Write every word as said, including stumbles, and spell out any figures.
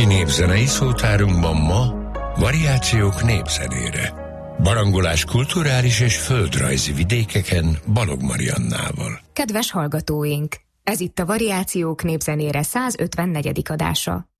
Mai népzenei szótárunkban ma variációk népzenére. Barangolás kulturális és földrajzi vidékeken Balog Mariannával. Kedves hallgatóink! Ez itt a Variációk népzenére százötvennegyedik adása.